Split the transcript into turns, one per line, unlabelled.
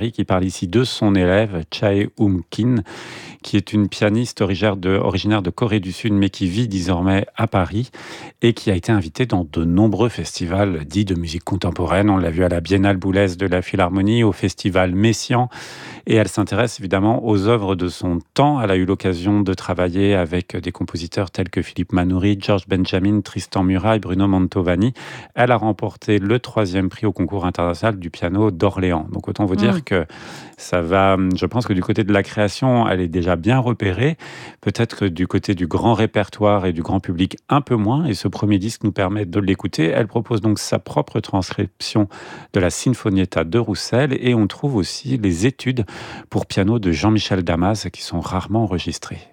Paris, qui parle ici de son élève, Chae Kin, qui est une pianiste originaire de Corée du Sud, mais qui vit désormais à Paris et qui a été invitée dans de nombreux festivals dits de musique contemporaine. On l'a vu à la Biennale Boulez de la Philharmonie, au Festival Messiaen, et elle s'intéresse évidemment aux œuvres de son temps. Elle a eu l'occasion de travailler avec des compositeurs tels que Philippe Manoury, George Benjamin, Tristan Murail, Bruno Mantovani. Elle a remporté le 3e prix au concours international du piano d'Orléans. Donc autant vous
Mmh.
dire que ça va, je pense que du côté de la création, elle est déjà bien repérée. Peut-être que du côté du grand répertoire et du grand public, un peu moins. Et ce premier disque nous permet de l'écouter. Elle propose donc sa propre transcription de la Sinfonietta de Roussel. Et on trouve aussi les études pour piano de Jean-Michel Damas qui sont rarement enregistrées.